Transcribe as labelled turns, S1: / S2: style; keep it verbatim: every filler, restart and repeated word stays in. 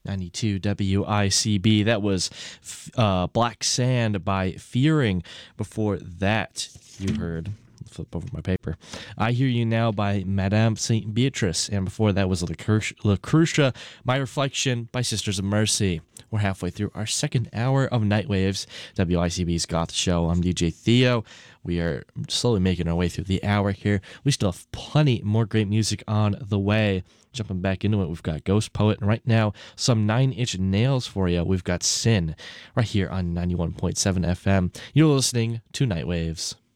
S1: ninety-two W I C B. That was uh, Black Sand by Fearing. Before that, you heard, flip over my paper, I Hear You Now by Madame Saint Beatrice. And before that was Lucretia, My Reflection by Sisters of Mercy. We're halfway through our second hour of Nightwaves, W I C B's Goth Show. I'm D J Theo. We are slowly making our way through the hour here. We still have plenty more great music on the way. Jumping back into it, we've got Ghost Poet, and right now, some Nine Inch Nails for you. We've got Sin right here on ninety-one point seven F M. You're listening to Nightwaves.